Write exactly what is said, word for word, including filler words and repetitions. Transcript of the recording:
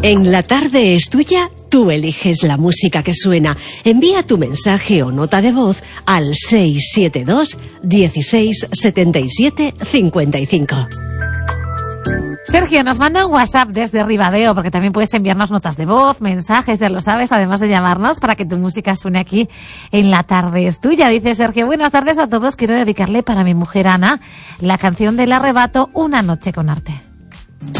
En La Tarde es Tuya, tú eliges la música que suena. Envía tu mensaje o nota de voz al seis siete dos, dieciséis, setenta y siete, cincuenta y cinco. Sergio nos manda un WhatsApp desde Ribadeo, porque también puedes enviarnos notas de voz, mensajes, ya lo sabes, además de llamarnos para que tu música suene aquí en La Tarde es Tuya. Dice Sergio, buenas tardes a todos, quiero dedicarle para mi mujer Ana la canción del Arrebato, Una noche con arte.